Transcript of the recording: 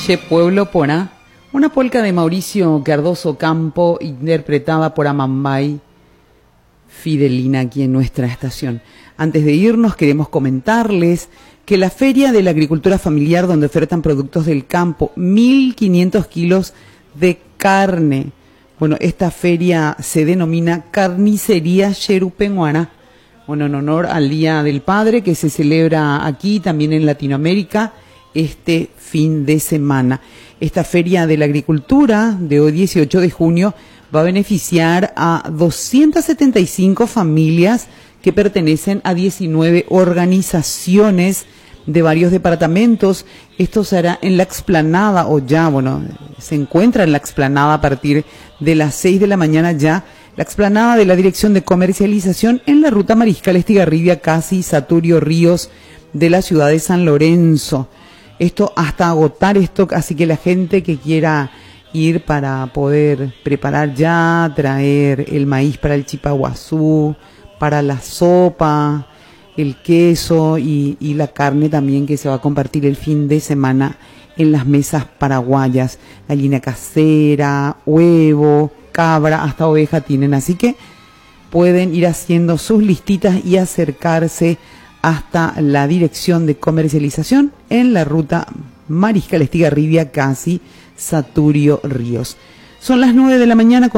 Che Pueblo Porá, una polca de Mauricio Cardoso Campo, interpretada por Amambay Fidelina aquí en nuestra estación. Antes de irnos, queremos comentarles que la Feria de la Agricultura Familiar, donde ofertan productos del campo, 1.500 kilos de carne. Bueno, esta feria se denomina Carnicería Cherupenguana, bueno, en honor al Día del Padre, que se celebra aquí, también en Latinoamérica, este fin de semana. Esta Feria de la Agricultura, de hoy 18 de junio, va a beneficiar a 275 familias que pertenecen a 19 organizaciones de varios departamentos. Esto se hará en la explanada, o ya, bueno, se encuentra en la explanada a partir de las 6 de la mañana ya, la explanada de la Dirección de Comercialización en la ruta Mariscal Estigarribia, casi Saturio Ríos de la ciudad de San Lorenzo. Esto hasta agotar stock, así que la gente que quiera ir para poder preparar ya, traer el maíz para el chipaguazú, para la sopa, el queso y la carne también que se va a compartir el fin de semana en las mesas paraguayas. Gallina casera, huevo, cabra, hasta oveja tienen. Así que pueden ir haciendo sus listitas y acercarse hasta la Dirección de Comercialización en la ruta Mariscal Estigarribia, casi Saturio Ríos. Son las 9 de la mañana.